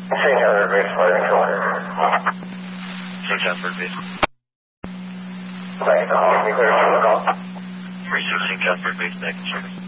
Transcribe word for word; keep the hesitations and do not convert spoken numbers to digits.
Saint Edward base, flight control. Saint Edward base. Flight control, be clear for the call. three six Saint Edward base, back in service.